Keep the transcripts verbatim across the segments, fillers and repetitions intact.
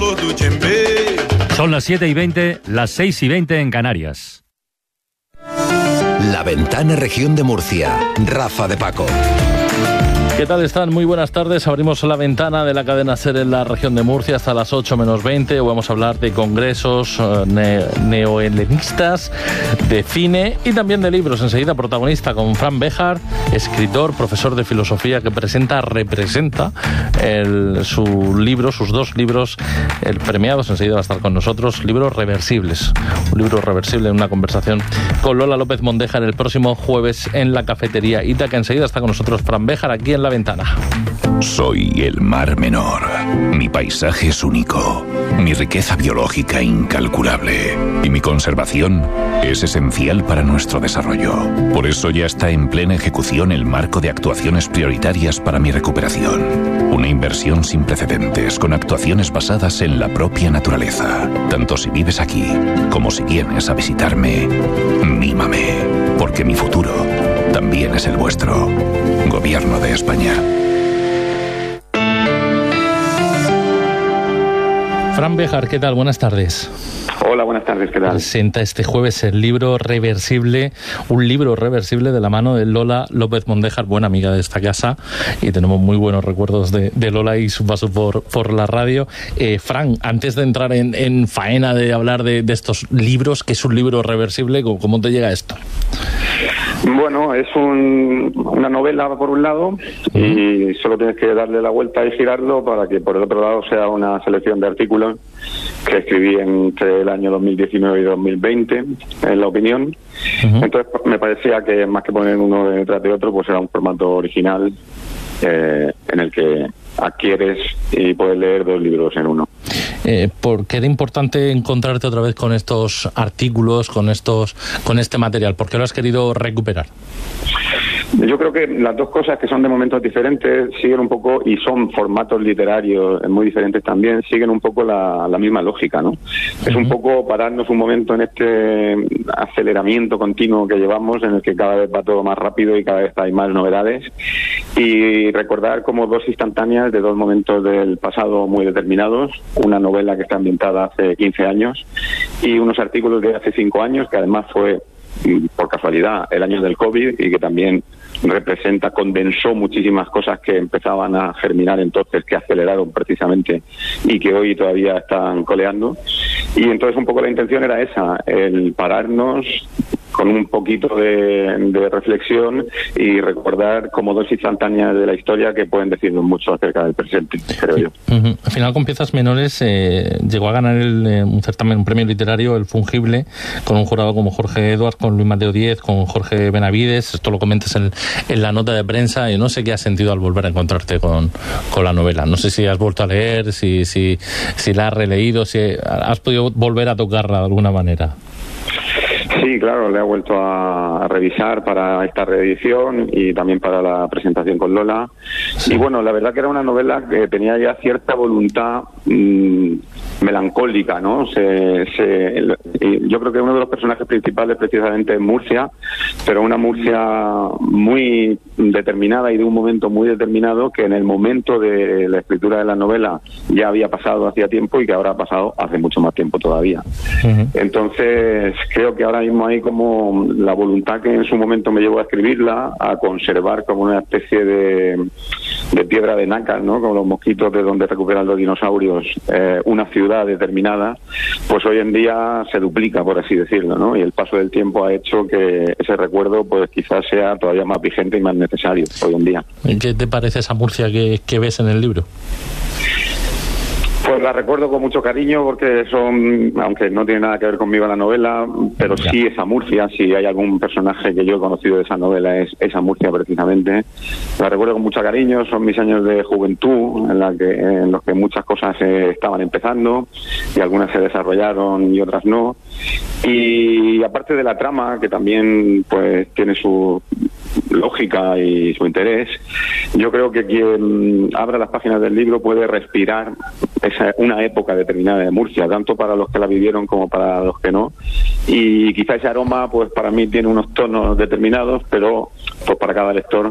Son las siete y veinte, las seis y veinte en Canarias. La Ventana, Región de Murcia. Rafa de Paco. ¿Qué tal están? Muy buenas tardes. Abrimos la ventana de la cadena SER en la región de Murcia hasta las ocho menos veinte. Vamos a hablar de congresos ne- neohelenistas, de cine y también de libros. Enseguida protagonista con Fran Béjar, escritor, profesor de filosofía que presenta, representa el, su libro, sus dos libros, el premiados. Enseguida va a estar con nosotros, libros reversibles. Un libro reversible en una conversación con Lola López Mondéjar el próximo jueves en la cafetería Ítaca. Enseguida está con nosotros Fran Béjar aquí en la ventana. Soy el Mar Menor. Mi paisaje es único, mi riqueza biológica incalculable y mi conservación es esencial para nuestro desarrollo. Por eso ya está en plena ejecución el marco de actuaciones prioritarias para mi recuperación. Una inversión sin precedentes con actuaciones basadas en la propia naturaleza. Tanto si vives aquí como si vienes a visitarme, mímame, porque mi futuro también es el vuestro. Gobierno de España. Fran Béjar, ¿qué tal? Buenas tardes. Hola, buenas tardes, ¿qué tal? Presenta este jueves el libro reversible, un libro reversible de la mano de Lola López Mondéjar, buena amiga de esta casa, y tenemos muy buenos recuerdos de, de Lola y su paso por, por la radio. Eh, Fran, antes de entrar en, en faena de hablar de, de estos libros, ¿qué es un libro reversible? ¿Cómo, cómo te llega esto? Bueno, es un, una novela por un lado y solo tienes que darle la vuelta y girarlo para que por el otro lado sea una selección de artículos que escribí entre el año dos mil diecinueve y dos mil veinte en La Opinión. Uh-huh. Entonces me parecía que más que poner uno detrás de otro, pues era un formato original eh, en el que adquieres y puedes leer dos libros en uno. Eh, ¿Por qué era importante encontrarte otra vez con estos artículos, con estos, con este material? ¿Por qué lo has querido recuperar? Yo creo que las dos cosas, que son de momentos diferentes, siguen un poco, y son formatos literarios muy diferentes también, siguen un poco la, la misma lógica, ¿no? Uh-huh. Es un poco pararnos un momento en este aceleramiento continuo que llevamos, en el que cada vez va todo más rápido y cada vez hay más novedades, y recordar como dos instantáneas de dos momentos del pasado muy determinados, una novela que está ambientada hace quince años y unos artículos de hace cinco años, que además fue, por casualidad, el año del COVID y que también representa, condensó muchísimas cosas que empezaban a germinar entonces, que aceleraron precisamente y que hoy todavía están coleando. Y entonces un poco la intención era esa, el pararnos con un poquito de, de reflexión y recordar como dos instantáneas de la historia que pueden decirnos mucho acerca del presente, creo yo. Uh-huh. Al final, con Piezas Menores eh, llegó a ganar el, eh, un certamen, un premio literario, el Fungible, con un jurado como Jorge Edwards, con Luis Mateo Díez, con Jorge Benavides. Esto lo comentas en, en la nota de prensa. Y no sé qué has sentido al volver a encontrarte con, con la novela. No sé si has vuelto a leer, si, si, si la has releído, si has podido volver a tocarla de alguna manera. Sí, claro, le he vuelto a, a revisar para esta reedición y también para la presentación con Lola. Sí. Y bueno, la verdad que era una novela que tenía ya cierta voluntad mmm, melancólica, ¿no? Se, se, yo creo que uno de los personajes principales precisamente es Murcia, pero una Murcia muy determinada y de un momento muy determinado, que en el momento de la escritura de la novela ya había pasado hacía tiempo y que ahora ha pasado hace mucho más tiempo todavía. Uh-huh. Entonces creo que ahora mismo hay como la voluntad que en su momento me llevó a escribirla, a conservar como una especie de, de piedra de nácar, ¿no? Como los mosquitos de donde recuperan los dinosaurios, eh, una ciudad determinada, pues hoy en día se duplica, por así decirlo, ¿no? Y el paso del tiempo ha hecho que ese recuerdo pues quizás sea todavía más vigente y más necesario hoy en día. ¿Qué te parece esa Murcia que, que ves en el libro? Pues la recuerdo con mucho cariño porque son, aunque no tiene nada que ver conmigo la novela, pero ya. Sí esa Murcia, si hay algún personaje que yo he conocido de esa novela es esa Murcia precisamente. La recuerdo con mucho cariño, son mis años de juventud en, la que, en los que muchas cosas eh, estaban empezando y algunas se desarrollaron y otras no. Y aparte de la trama, que también pues tiene su lógica y su interés, yo creo que quien abra las páginas del libro puede respirar esa, una época determinada de Murcia, tanto para los que la vivieron como para los que no, y quizá ese aroma pues para mí tiene unos tonos determinados, pero pues para cada lector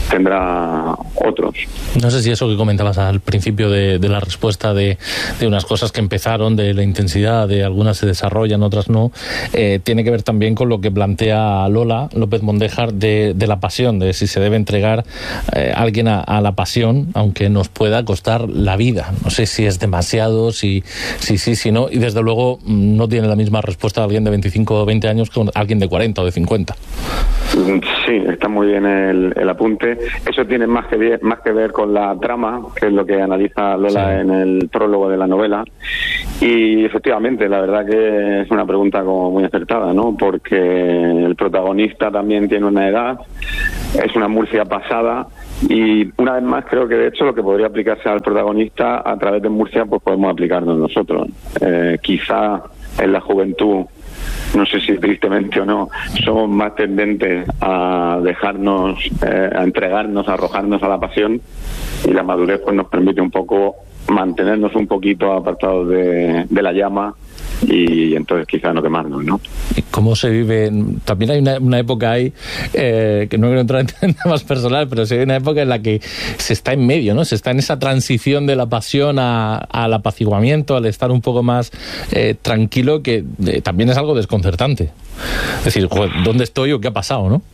tendrá otros. No sé si eso que comentabas al principio de, de la respuesta de, de unas cosas que empezaron, de la intensidad, de algunas se desarrollan, otras no, eh, tiene que ver también con lo que plantea Lola López Mondéjar de, de la pasión, de si se debe entregar eh, alguien a, a la pasión, aunque nos pueda costar la vida. No sé si es demasiado, si sí, si, si no, y desde luego no tiene la misma respuesta alguien de veinticinco o veinte años que alguien de cuarenta o de cincuenta. Sí, está muy bien el, el apunte. Eso tiene más que ver, más que ver con la trama, que es lo que analiza Lola sí. en el prólogo de la novela. Y efectivamente, la verdad que es una pregunta como muy acertada, ¿no? Porque el protagonista también tiene una edad, es una Murcia pasada, y una vez más creo que de hecho lo que podría aplicarse al protagonista a través de Murcia pues podemos aplicarnos nosotros. Eh, quizá en la juventud, no sé si tristemente o no, somos más tendentes a dejarnos, eh, a entregarnos, a arrojarnos a la pasión, y la madurez pues nos permite un poco mantenernos un poquito apartados de, de la llama, y entonces quizá no quemarnos, ¿no? ¿Cómo se vive? También hay una, una época ahí, eh, que no quiero entrar en temas personales, pero sí hay una época en la que se está en medio, ¿no? Se está en esa transición de la pasión a, al apaciguamiento, al estar un poco más eh, tranquilo, que eh, también es algo desconcertante. Es decir, joder, ¿dónde estoy o qué ha pasado, no?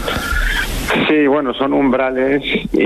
Sí, bueno, son umbrales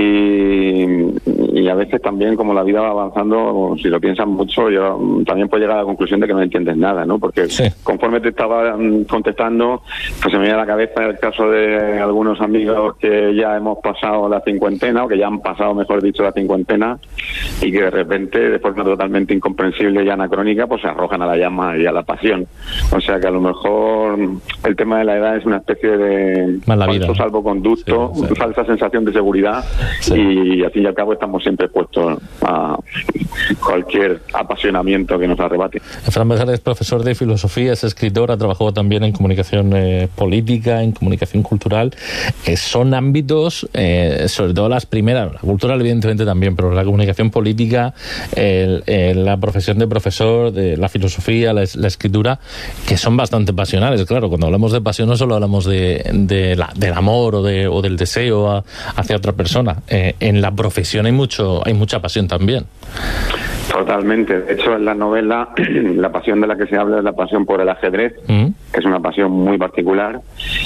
y, y a veces también, como la vida va avanzando, si lo piensas mucho, yo también puedo llegar a la conclusión de que no entiendes nada, ¿no? Porque sí. conforme te estaba contestando, pues se me viene a la cabeza el caso de algunos amigos que ya hemos pasado la cincuentena, o que ya han pasado, mejor dicho, la cincuentena, y que de repente, de forma totalmente incomprensible y anacrónica, pues se arrojan a la llama y a la pasión. O sea que a lo mejor el tema de la edad es una especie de falso salvoconducto, sí, sí. falsa sensación de seguridad, sí. y al fin y al cabo estamos siempre expuestos a cualquier apasionamiento que nos arrebate. Fran Bejar es profesor de filosofía, es escritor, ha trabajado también en comunicación eh, política, en comunicación cultural. Eh, son ámbitos, eh, sobre todo las primeras, la cultural evidentemente también, pero la comunicación política, el, el, la profesión de profesor, de la filosofía, la, la escritura, que son bastante pasionales. Claro, cuando hablamos de pasión no solo hablamos de, de la, del amor o, de, o del deseo a, hacia otra persona. Eh, en la profesión hay mucho, hay mucha pasión también. Totalmente. De hecho, en la novela, la pasión de la que se habla es la pasión por el ajedrez, mm. que es una pasión muy particular.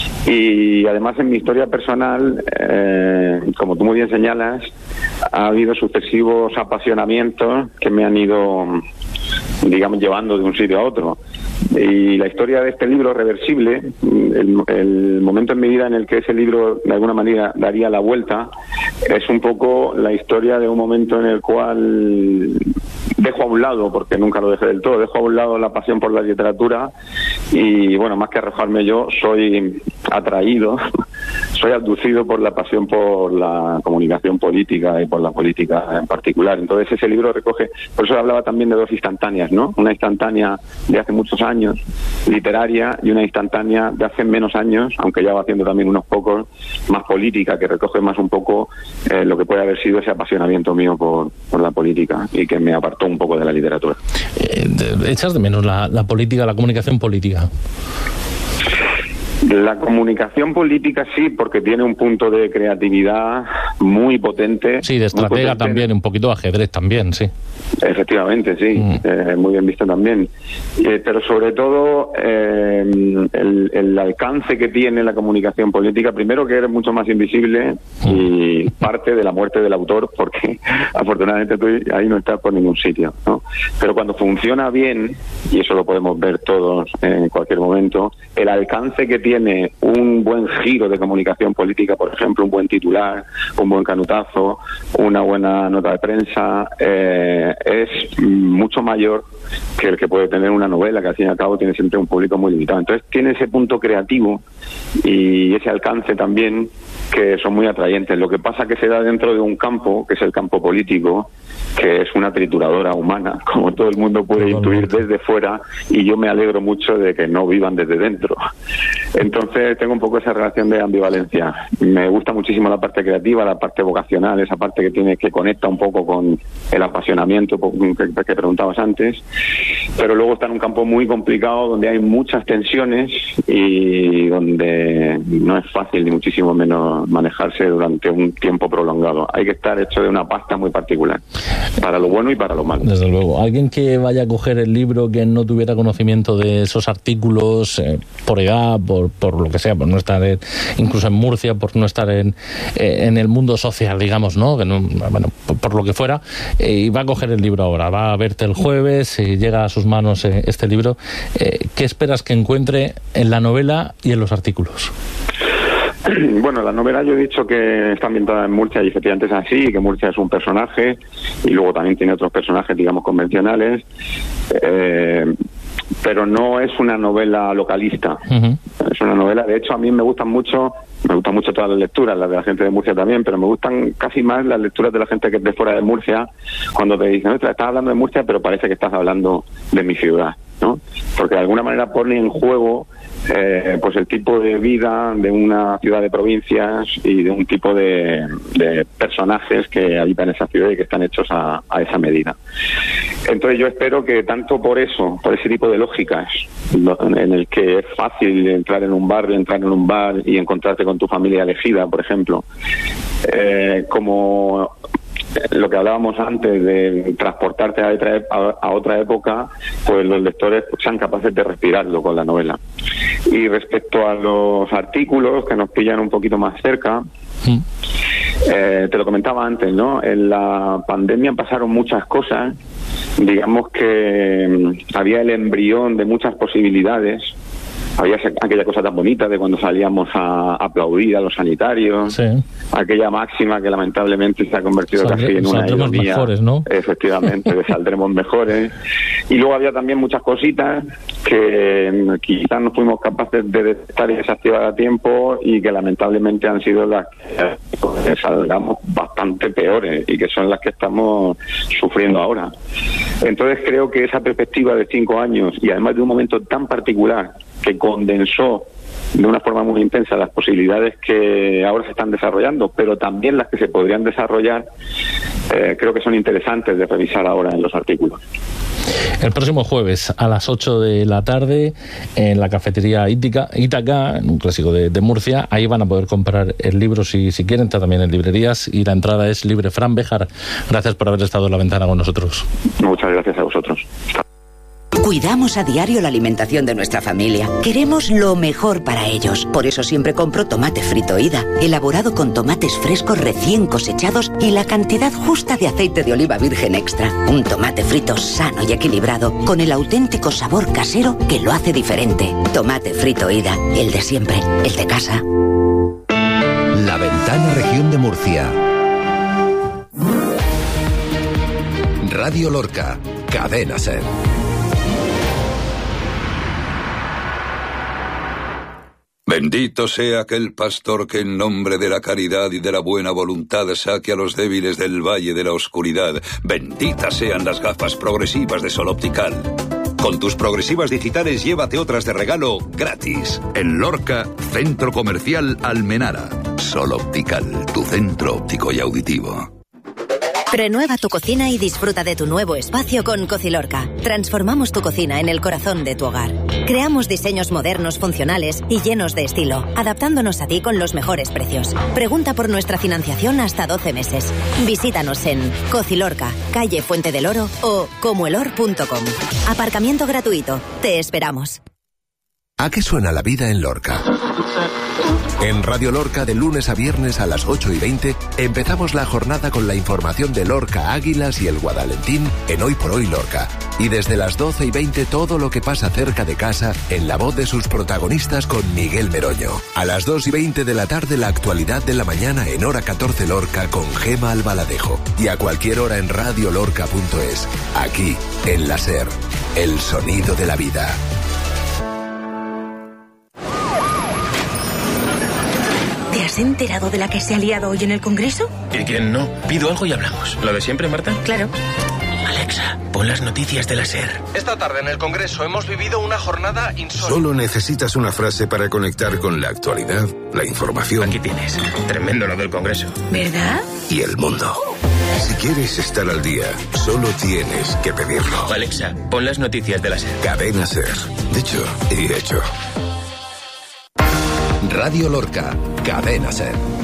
Y además, en mi historia personal, eh, como tú muy bien señalas, ha habido sucesivos apasionamientos que me han ido, digamos, llevando de un sitio a otro. Y la historia de este libro, Reversible, el, el momento en mi vida en el que ese libro de alguna manera daría la vuelta, es un poco la historia de un momento en el cual dejo a un lado, porque nunca lo dejé del todo, dejo a un lado la pasión por la literatura y, bueno, más que arrojarme yo, soy atraído, soy abducido por la pasión por la comunicación política y por la política en particular. Entonces ese libro recoge, por eso hablaba también de dos instantáneas, ¿no? Una instantánea de hace muchos años, literaria, y una instantánea de hace menos años, aunque ya va haciendo también unos pocos, más política, que recoge más un poco eh, lo que puede haber sido ese apasionamiento mío por, por la política y que me apartó un poco de la literatura. Eh, ¿Echas de menos la, la política, la comunicación política? La comunicación política sí, porque tiene un punto de creatividad muy potente. Sí, de estratega también, un poquito de ajedrez también, sí. Efectivamente, sí, mm. eh, muy bien visto también. Eh, pero sobre todo eh, el, el alcance que tiene la comunicación política, primero que es mucho más invisible mm. y parte de la muerte del autor, porque afortunadamente tú ahí no estás por ningún sitio, ¿no? Pero cuando funciona bien, y eso lo podemos ver todos en cualquier momento, el alcance que tiene tiene un buen giro de comunicación política, por ejemplo, un buen titular, un buen canutazo, una buena nota de prensa, eh, es mucho mayor que el que puede tener una novela, que al fin y al cabo tiene siempre un público muy limitado. Entonces tiene ese punto creativo y ese alcance también que son muy atrayentes. Lo que pasa que se da dentro de un campo, que es el campo político, que es una trituradora humana, como todo el mundo puede intuir desde fuera, y yo me alegro mucho de que no vivan desde dentro. Entonces tengo un poco esa relación de ambivalencia. Me gusta muchísimo la parte creativa, la parte vocacional, esa parte que tiene que conecta un poco con el apasionamiento que, que preguntabas antes, pero luego está en un campo muy complicado donde hay muchas tensiones y donde no es fácil ni muchísimo menos manejarse durante un tiempo prolongado. Hay que estar hecho de una pasta muy particular, para lo bueno y para lo malo. Desde luego. Alguien que vaya a coger el libro que no tuviera conocimiento de esos artículos, eh, por edad, por, por lo que sea, por no estar en, incluso en Murcia, por no estar en, eh, en el mundo social, digamos, ¿no? Que no bueno, por, por lo que fuera, eh, y va a coger el libro ahora, va a verte el jueves, y llega a sus manos eh, este libro. Eh, ¿Qué esperas que encuentre en la novela y en los artículos? Bueno, la novela yo he dicho que está ambientada en Murcia y efectivamente es así, que Murcia es un personaje y luego también tiene otros personajes, digamos, convencionales, eh, pero no es una novela localista. Uh-huh. Es una novela, de hecho a mí me gustan mucho, me gustan mucho todas las lecturas, las de la gente de Murcia también, pero me gustan casi más las lecturas de la gente que es de fuera de Murcia, cuando te dicen, estás hablando de Murcia, pero parece que estás hablando de mi ciudad, ¿no? Porque de alguna manera pone en juego eh, pues el tipo de vida de una ciudad de provincias y de un tipo de, de personajes que habitan esa ciudad y que están hechos a, a esa medida. Entonces yo espero que tanto por eso, por ese tipo de lógicas, en el que es fácil entrar en un barrio, entrar en un bar y encontrarte con tu familia elegida, por ejemplo, eh, como lo que hablábamos antes de transportarte a otra, a otra época, pues los lectores sean capaces de respirarlo con la novela. Y respecto a los artículos que nos pillan un poquito más cerca, sí. eh, te lo comentaba antes, ¿no? En la pandemia pasaron muchas cosas, digamos que había el embrión de muchas posibilidades. Había aquella cosa tan bonita de cuando salíamos a aplaudir a los sanitarios, sí. Aquella máxima que lamentablemente se ha convertido Saldré, casi en una ironía, mejores, ¿no? Efectivamente, de saldremos mejores. Y luego había también muchas cositas que quizás no fuimos capaces de detectar y desactivar a tiempo y que lamentablemente han sido las que salgamos bastante peores y que son las que estamos sufriendo ahora. Entonces creo que esa perspectiva de cinco años y además de un momento tan particular que condensó de una forma muy intensa las posibilidades que ahora se están desarrollando, pero también las que se podrían desarrollar, eh, creo que son interesantes de revisar ahora en los artículos. El próximo jueves a las ocho de la tarde en la cafetería Ítaca, Ítaca, en un clásico de, de Murcia, ahí van a poder comprar el libro si, si quieren, está también en librerías y la entrada es libre. Fran Béjar, gracias por haber estado en la ventana con nosotros. Muchas gracias a vosotros. Cuidamos a diario la alimentación de nuestra familia. Queremos lo mejor para ellos. Por eso siempre compro tomate frito Ida, elaborado con tomates frescos recién cosechados y la cantidad justa de aceite de oliva virgen extra. Un tomate frito sano y equilibrado, con el auténtico sabor casero que lo hace diferente. Tomate frito Ida, el de siempre, el de casa. La Ventana Región de Murcia. Radio Lorca, Cadena SER. Bendito sea aquel pastor que en nombre de la caridad y de la buena voluntad saque a los débiles del valle de la oscuridad. Benditas sean las gafas progresivas de Sol Optical. Con tus progresivas digitales llévate otras de regalo gratis. En Lorca, Centro Comercial Almenara. Sol Optical, tu centro óptico y auditivo. Renueva tu cocina y disfruta de tu nuevo espacio con Cocilorca. Transformamos tu cocina en el corazón de tu hogar. Creamos diseños modernos, funcionales y llenos de estilo, adaptándonos a ti con los mejores precios. Pregunta por nuestra financiación hasta doce meses. Visítanos en Cocilorca, calle Fuente del Oro o comoelor punto com. Aparcamiento gratuito. Te esperamos. ¿A qué suena la vida en Lorca? En Radio Lorca, de lunes a viernes a las ocho y veinte, empezamos la jornada con la información de Lorca Águilas y el Guadalentín en Hoy por Hoy Lorca. Y desde las doce y veinte todo lo que pasa cerca de casa en la voz de sus protagonistas con Miguel Meroño. A las dos y veinte de la tarde, la actualidad de la mañana en Hora catorce Lorca con Gema Albaladejo. Y a cualquier hora en radio lorca punto es. Aquí, en la SER, el sonido de la vida. ¿Te has enterado de la que se ha liado hoy en el Congreso? ¿Y quién no? Pido algo y hablamos. ¿Lo de siempre, Marta? Claro. Vale. Alexa, pon las noticias de la SER. Esta tarde en el Congreso hemos vivido una jornada insólita. Solo necesitas una frase para conectar con la actualidad, la información. Aquí tienes. Tremendo lo del Congreso. ¿Verdad? Y el mundo. Si quieres estar al día, solo tienes que pedirlo. Alexa, pon las noticias de la SER. Cadena SER. Dicho y hecho. Radio Lorca, Cadena SER.